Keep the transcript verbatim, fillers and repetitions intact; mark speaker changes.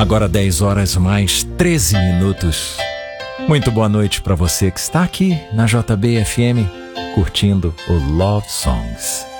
Speaker 1: Agora dez horas mais treze minutos. Muito boa noite para você que está aqui na J B F M curtindo o Love Songs.